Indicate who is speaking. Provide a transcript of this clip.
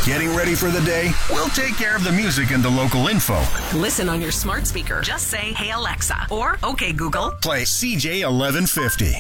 Speaker 1: Getting ready for the day? We'll take care of the music and the local info.
Speaker 2: Listen on your smart speaker. Just say, "Hey Alexa," or "Okay Google."
Speaker 1: Play CJ 1150.